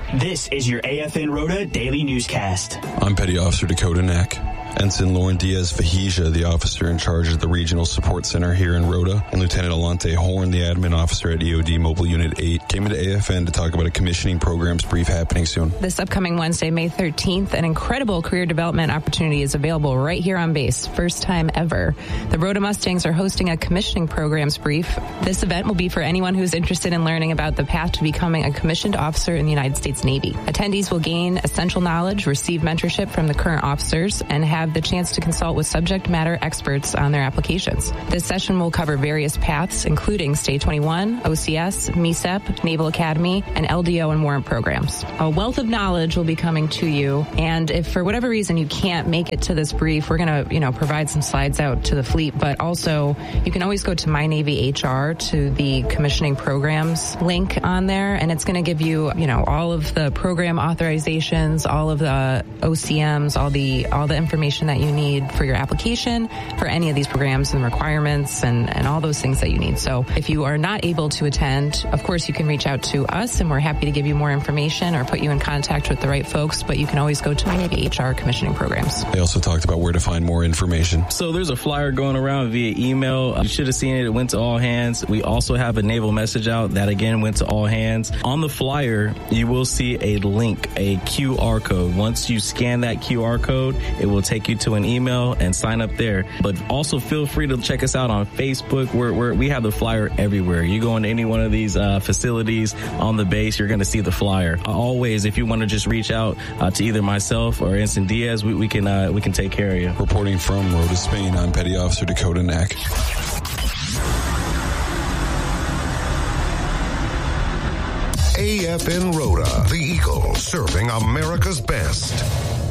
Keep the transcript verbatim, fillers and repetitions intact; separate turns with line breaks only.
This is your A F N Rota Daily Newscast.
I'm Petty Officer Dakota Knack. Ensign Lauren Diaz Vahija, the officer in charge of the Regional Support Center here in Rota, and Lieutenant Alante Horn, the admin officer at E O D Mobile Unit eight, came into A F N to talk about a commissioning programs brief happening soon.
This upcoming Wednesday, May thirteenth, an incredible career development opportunity is available right here on base. First time ever. The Rota Mustangs are hosting a commissioning programs brief. This event will be for anyone who's interested in learning about the path to becoming a commissioned officer in the United States Navy. Attendees will gain essential knowledge, receive mentorship from the current officers, and have the chance to consult with subject matter experts on their applications. This session will cover various paths, including State twenty-one, O C S, M E S E P, Naval Academy, and L D O and warrant programs. A wealth of knowledge will be coming to you, and if for whatever reason you can't make it to this brief, we're going to, you know, provide some slides out to the fleet, but also you can always go to My Navy H R to the commissioning programs link on there, and it's going to give you, you know, all of the program authorizations, all of the O C Ms, all the all the information that you need for your application for any of these programs and requirements and, and all those things that you need. So if you are not able to attend, of course you can reach out to us and we're happy to give you more information or put you in contact with the right folks, but you can always go to My Navy H R commissioning programs.
They also talked about where to find more information.
So there's a flyer going around via email. You should have seen it. It went to all hands. We also have a naval message out that again went to all hands. On the flyer, you will see a link, a Q R code. Once you scan that Q R code, it will take you to an email and sign up there. But also feel free to check us out on Facebook. We're, we're, we have the flyer everywhere. You go into any one of these uh, facilities on the base, you're going to see the flyer. Always, if you want to just reach out uh, to either myself or Ensign Diaz, we, we can uh, we can take care of you.
Reporting from Rota, Spain, I'm Petty Officer Dakota Knack.
A F N Rota, the Eagle, serving America's best.